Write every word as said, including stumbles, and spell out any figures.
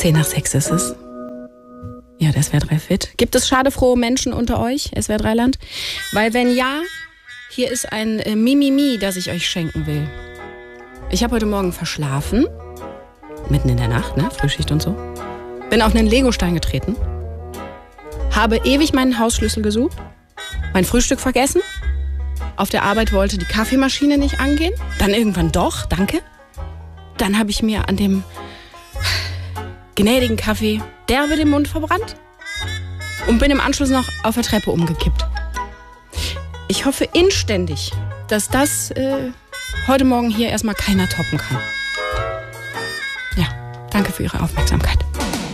Zehn nach sechs ist es. Ja, der S W R drei Fit. Gibt es schadefrohe Menschen unter euch, S W R drei Land? Weil wenn ja, hier ist ein äh, Mimimi, das ich euch schenken will. Ich habe heute Morgen verschlafen. Mitten in der Nacht, ne? Frühschicht und so. Bin auf einen Legostein getreten. Habe ewig meinen Hausschlüssel gesucht. Mein Frühstück vergessen. Auf der Arbeit wollte die Kaffeemaschine nicht angehen. Dann irgendwann doch, danke. Dann habe ich mir an dem gnädigen Kaffee derbe den Mund verbrannt und bin im Anschluss noch auf der Treppe umgekippt. Ich hoffe inständig, dass das äh, heute Morgen hier erstmal keiner toppen kann. Ja, danke für Ihre Aufmerksamkeit.